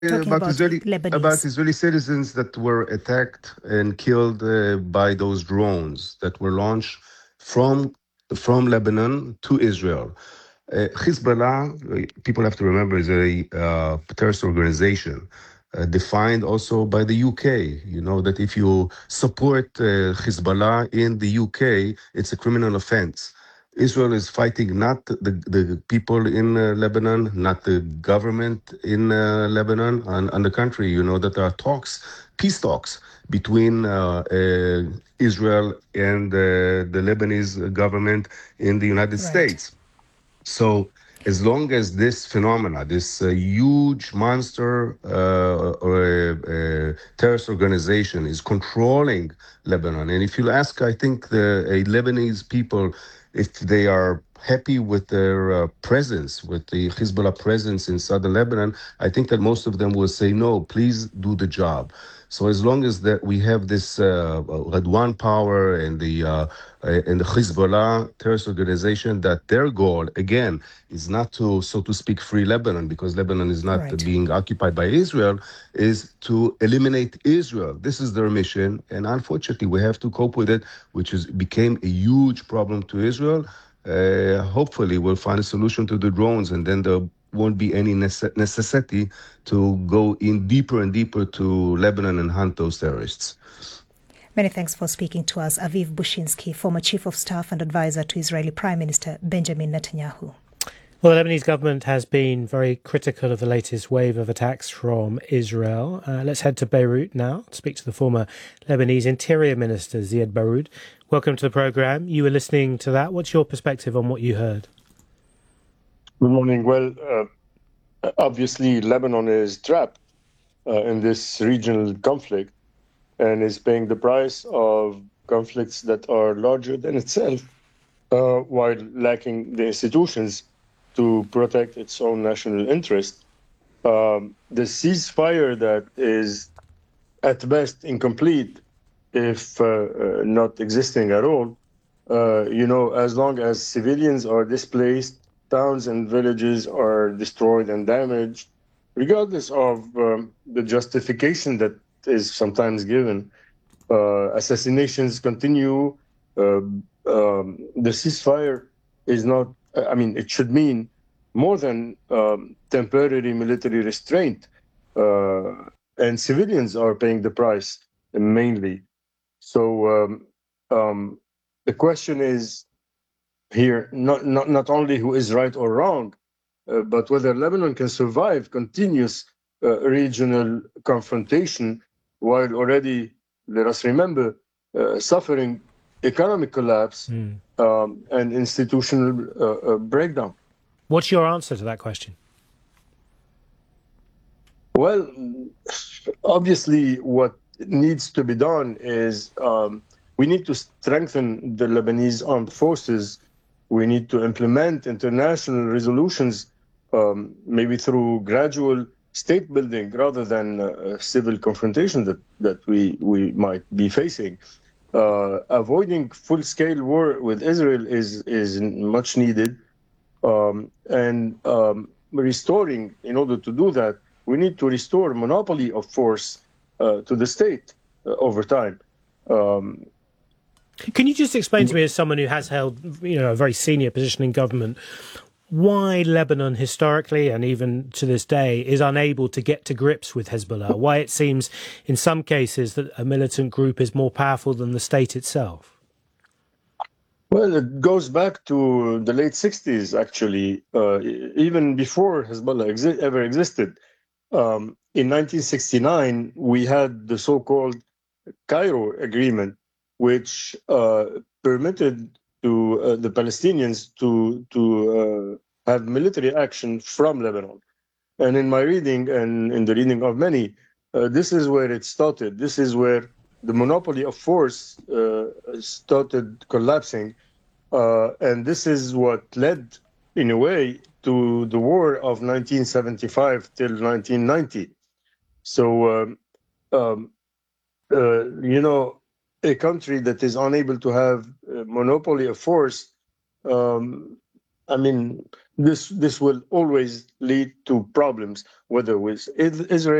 talking about about about Lebanese. Israeli citizens that were attacked and killed by those drones that were launched from Lebanon to Israel. Hezbollah, people have to remember, is a terrorist organization defined also by the UK. You know that if you support Hezbollah in the UK, it's a criminal offense. Israel is fighting not the people in Lebanon, not the government in Lebanon. On the contrary, you know that there are talks, peace talks between Israel and the Lebanese government in the United Right. States. So as long as this phenomena, this huge monster or terrorist organization is controlling Lebanon, and if you ask, I think the Lebanese people, if they are happy with their presence, with the Hezbollah presence in southern Lebanon, I think that most of them will say, no, please do the job. So as long as that we have this Radwan power and the Hezbollah terrorist organization, that their goal again is not to, so to speak, free Lebanon, because Lebanon is not Right. being occupied by Israel, is to eliminate Israel. This is their mission, and unfortunately, we have to cope with it, which is became a huge problem to Israel. Hopefully, we'll find a solution to the drones, and then there won't be any necessity to go in deeper and deeper to Lebanon and hunt those terrorists. Many thanks for speaking to us, Aviv Bushinsky, former Chief of Staff and Advisor to Israeli Prime Minister Benjamin Netanyahu. Well, the Lebanese government has been very critical of the latest wave of attacks from Israel. Let's head to Beirut now to speak to the former Lebanese Interior Minister, Ziad Baroud. Welcome to the programme. You were listening to that. What's your perspective on what you heard? Good morning. Well, obviously, Lebanon is trapped in this regional conflict and is paying the price of conflicts that are larger than itself, while lacking the institutions to protect its own national interest. The ceasefire that is at best incomplete, if not existing at all, as long as civilians are displaced, towns and villages are destroyed and damaged, regardless of the justification that is sometimes given, assassinations continue. The ceasefire is not, it should mean more than temporary military restraint. And civilians are paying the price mainly. So the question is here not only who is right or wrong, but whether Lebanon can survive continuous regional confrontation while already, let us remember, suffering economic collapse and institutional breakdown. What's your answer to that question? Well, obviously, what needs to be done is we need to strengthen the Lebanese armed forces. We need to implement international resolutions, maybe through gradual state building rather than civil confrontation that we might be facing. Avoiding full-scale war with Israel is much needed, and restoring, in order to do that, we need to restore monopoly of force to the state over time. Can you just explain to me, as someone who has held, a very senior position in government, why Lebanon historically and even to this day is unable to get to grips with Hezbollah? Why it seems in some cases that a militant group is more powerful than the state itself? Well, it goes back to the late 60s, actually, even before Hezbollah ever existed. In 1969, we had the so-called Cairo Agreement, which permitted to the Palestinians to have military action from Lebanon. And in my reading and in the reading of many, this is where it started. This is where the monopoly of force started collapsing. And this is what led, in a way, to the war of 1975 till 1990. So, a country that is unable to have a monopoly of force, this will always lead to problems, whether with Israel